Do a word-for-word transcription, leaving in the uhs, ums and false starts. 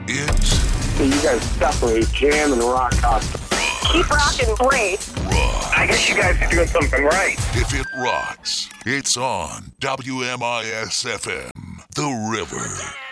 It's... So you guys separate jam and rock constantly. Keep rocking great. Rock. I guess you guys are doing something right. If it rocks, it's on W M I S F M, The River.